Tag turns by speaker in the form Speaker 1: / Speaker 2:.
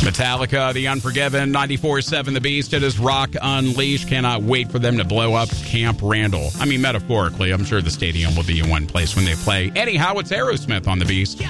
Speaker 1: Metallica, The Unforgiven, 94.7 The Beast. It is Rock Unleashed. Cannot wait for them to blow up Camp Randall. I mean, metaphorically, I'm sure the stadium will be in one place when they play. Anyhow, it's Aerosmith on The Beast.